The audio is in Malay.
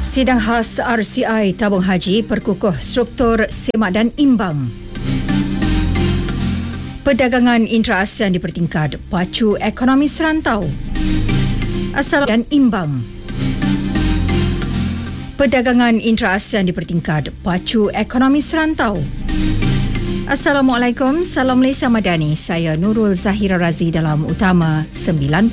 Sidang khas RCI Tabung Haji perkukuh struktur semak dan imbang. Perdagangan intra-ASEAN dipertingkat pacu ekonomi serantau. Asal dan imbang. Perdagangan intra-ASEAN dipertingkat pacu ekonomi serantau. Assalamualaikum, salam Malaysia Madani. Saya Nurul Zahira Razi dalam Utama 90.